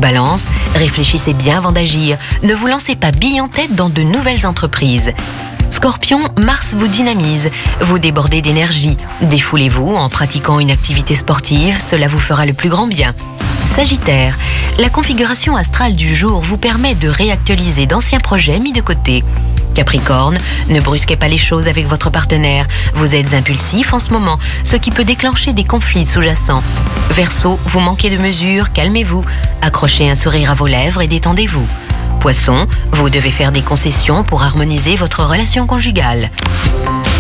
Balance, réfléchissez bien avant d'agir. Ne vous lancez pas bille en tête dans de nouvelles entreprises. Scorpion, Mars vous dynamise, vous débordez d'énergie. Défoulez-vous en pratiquant une activité sportive, cela vous fera le plus grand bien. Sagittaire, la configuration astrale du jour vous permet de réactualiser d'anciens projets mis de côté. Capricorne, ne brusquez pas les choses avec votre partenaire. Vous êtes impulsif en ce moment, ce qui peut déclencher des conflits sous-jacents. Verseau, vous manquez de mesure, calmez-vous. Accrochez un sourire à vos lèvres et détendez-vous. Poisson, vous devez faire des concessions pour harmoniser votre relation conjugale.